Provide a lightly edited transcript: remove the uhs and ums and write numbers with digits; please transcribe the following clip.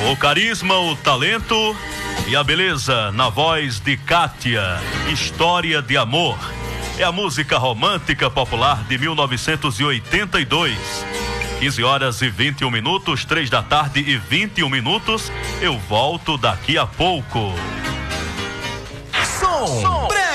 O carisma, o talento e a beleza na voz de Kátia. História de amor. É a música romântica popular de 1982. 15 horas e 21 minutos, 3 da tarde e 21 minutos. Eu volto daqui a pouco. Som.